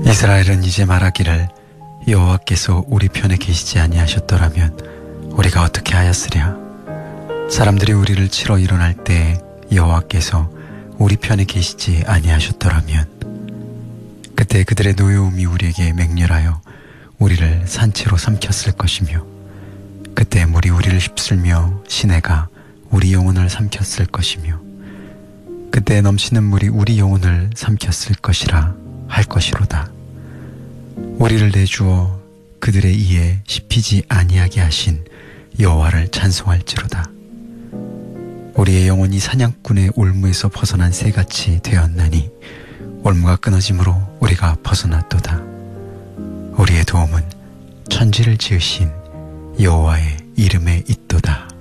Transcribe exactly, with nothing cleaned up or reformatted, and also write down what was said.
이스라엘은 이제 말하기를 여호와께서 우리 편에 계시지 아니하셨더라면 우리가 어떻게 하였으랴. 사람들이 우리를 치러 일어날 때 여호와께서 우리 편에 계시지 아니하셨더라면 그때 그들의 노여움이 우리에게 맹렬하여 우리를 산채로 삼켰을 것이며 그때 물이 우리를 휩쓸며 시내가 우리 영혼을 삼켰을 것이며 그때 넘치는 물이 우리 영혼을 삼켰을 것이라 할 것이로다. 우리를 내주어 그들의 이에 씹히지 아니하게 하신 여호와를 찬송할지로다. 우리의 영혼이 사냥꾼의 올무에서 벗어난 새같이 되었나니 올무가 끊어짐으로 우리가 벗어났도다. 우리의 도움은 천지를 지으신 여호와의 이름에 있도다.